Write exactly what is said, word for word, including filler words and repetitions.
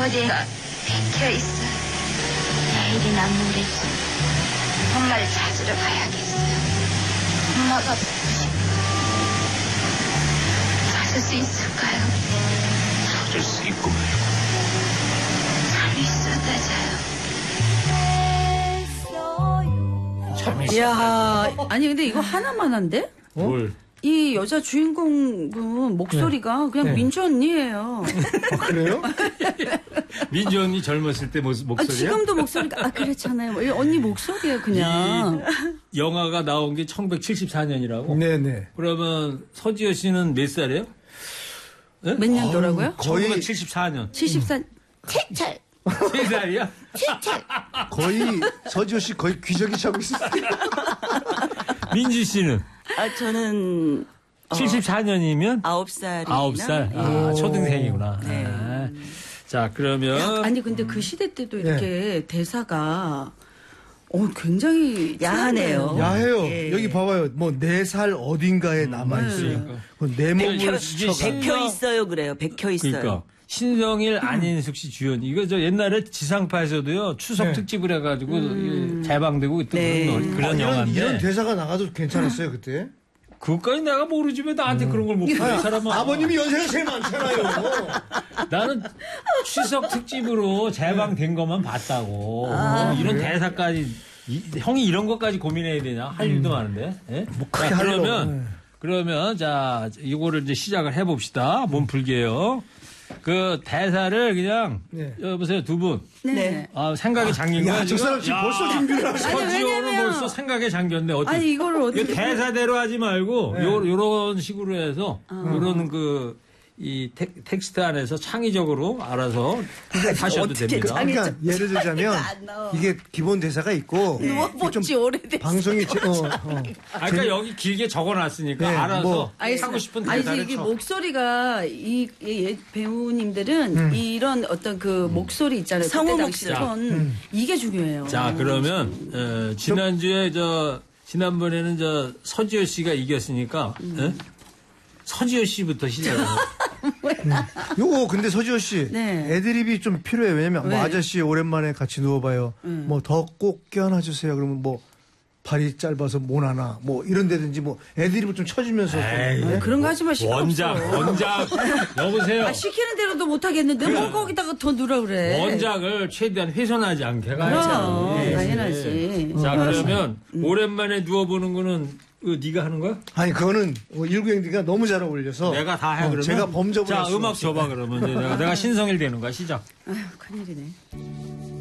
어디가 백혀있어요. 내일이나 모레쯤 엄마를 찾으러 가야겠어요. 엄마가 보고 싶어요. 찾을 수 있을까요? 찾을 수 있고 말고. 잠이 쏟아져요. 잠이 이야, 아니 근데 이거 하나만 한데? 뭘? 이 여자 주인공분 목소리가 네. 그냥 네. 민주 언니예요. 아, 그래요? 민주 언니 젊었을 때 모습, 아, 목소리야? 지금도 목소리가 아 그렇잖아요. 이 언니 목소리예요 그냥. 이 영화가 나온 게 천구백칠십사 년이라고? 네네. 그러면 서지효 씨는 몇 살이에요? 네? 몇 년도라고요? 거의- 천구백칠십사 년. 칠십사. 채찰. 세 살이야? 거의 서지효 씨 거의 귀저귀 차고 있었어요. 민주 씨는? 아, 저는 칠십사 년이면? 아홉 살이나 아홉 살? 아, 초등생이구나. 아. 자, 그러면. 아니 근데 그 시대 때도 이렇게 대사가 어 굉장히 야하네요. 야해요. 예. 여기 봐봐요. 뭐 네 살 어딘가에 남아있어요. 그내 몸을 백혀- 스쳐가. 백혀 있어요, 그래요. 백혀 있어요. 그러니까. 신성일, 안인숙 씨 주연. 이거 저 옛날에 지상파에서도요, 추석 네. 특집을 해가지고 이 재방되고 또 네. 그런, 그런 아, 이런, 영화인데. 이런 대사가 나가도 괜찮았어요, 그때. 그것까지 내가 모르지 왜 나한테 그런 걸 못 봐. 이 사람아. 아버님이 연세가 제일 많잖아요. 나는 추석 특집으로 재방된 것만 봤다고. 이런 대사까지, 이- 형이 이런 것까지 고민해야 되냐? 할 일도 많은데. 예? 크게 자, 하려고. 그러면, 네. 그러면, 자, 이거를 이제 시작을 해봅시다. 몸 풀게요. 그 대사를 그냥, 네. 여보세요, 두 분. 네. 아, 생각에 잠긴 거야. 야, 저 사람 지금 벌써 준비를 하셔. 서지효는 왜냐면- 벌써 생각에 잠겼네. 어떻게. 아니 이거를 이거 어떻게 대사대로 하지 말고 네. 요 요런 식으로 해서 요런 그 이 텍스트 안에서 창의적으로 알아서 하셔도 어떻게 됩니다. 창의- 그러니까 예를 들자면 안 나와. 이게 기본 대사가 있고 누워본지 오래됐어. 방송이 제- 어, 어. 아, 그러니까 여기 길게 적어놨으니까 네, 알아서 뭐. 하고 싶은 아니 대사를 이게 쳐. 목소리가 이, 이 예- 배우님들은 음. 이런 어떤 그 목소리 있잖아요. 성우 그때 당시 목소리. 톤 음. 이게 중요해요. 자, 그러면 어, 지난주에 저 지난번에는 저 서지효 씨가 이겼으니까 예? 서지효 씨부터 시작해요. 요거 근데 서지효 씨 네. 애드립이 좀 필요해요. 왜냐면 뭐 왜? 아저씨 오랜만에 같이 누워봐요. 음. 뭐 더 꼭 껴안아주세요. 그러면 뭐 발이 짧아서 못 하나 뭐 이런데든지 뭐 애드립을 좀 쳐주면서 에이, 좀, 네? 그런 거 하지 마. 시간 원작, 없어. 원작. 여보세요. 아, 시키는 대로도 못 하겠는데 뭘 거기다가 더 넣으라 그래. 원작을 최대한 훼손하지 않게 그럼 가야지. 당연하지. 자, 그러면 오랜만에 누워보는 거는 그 네가 하는 거야? 아니 그거는 뭐 일구행디가 너무 잘 어울려서 내가 다 해 어, 그러면. 제가 범접을 자, 할 수가 음악 없어요. 줘봐 그러면 이제 내가, 내가 신성일 되는 거야 시작. 아휴 큰일이네.